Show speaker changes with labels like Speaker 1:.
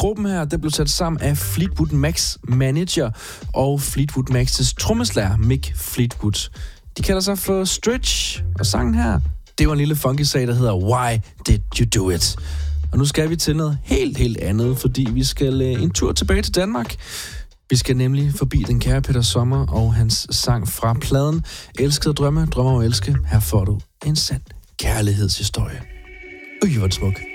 Speaker 1: Gruppen her, der blev sat sammen af Fleetwood Macs manager og Fleetwood Macs' trommeslager Mick Fleetwood. De kalder sig for Stretch, og sangen her, det var en lille funky sag, der hedder Why Did You Do It? Og nu skal vi til noget helt andet, fordi vi skal en tur tilbage til Danmark. Vi skal nemlig forbi den kære Peter Sommer og hans sang fra pladen Elskede drømme, drømmer og elske. Her får du en sand kærlighedshistorie. Hvor er det smuk.